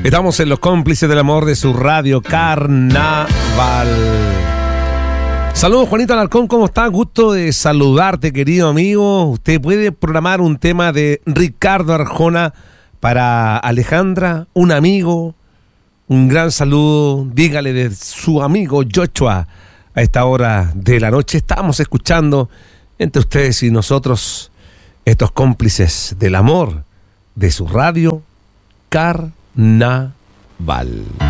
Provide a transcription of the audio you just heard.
Estamos en los cómplices del amor de su radio Carnaval. Saludos, Juanito Alarcón, ¿cómo está? Gusto de saludarte, querido amigo. Usted puede programar un tema de Ricardo Arjona para Alejandra, un amigo. Un gran saludo, dígale de su amigo Joshua. A esta hora de la noche estamos escuchando entre ustedes y nosotros estos cómplices del amor de su radio Carnaval.